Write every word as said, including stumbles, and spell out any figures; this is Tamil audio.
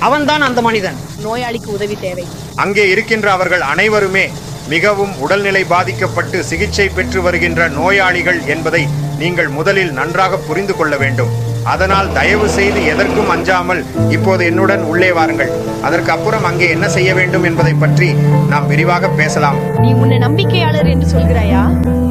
அவன்தான் அந்த மனிதன். நோயாளிக்கு உதவி தேவை. அங்கே இருக்கின்ற அவர்கள் அனைவருமே மிகவும் உடல்நிலை பாதிக்கப்பட்டு சிகிச்சை பெற்று வருகின்ற நோயாளிகள் என்பதை நீங்கள் முதலில் நன்றாக புரிந்து கொள்ள வேண்டும். அதனால் தயவு செய்து எதற்கும் அஞ்சாமல் இப்போது என்னுடன் உள்ளே வாருங்கள். அதற்கு அப்புறம் அங்கே என்ன செய்ய வேண்டும் என்பதை பற்றி நாம் விரிவாக பேசலாம். நீ உன்னை நம்பிக்கையாளர் என்று சொல்கிறாயா?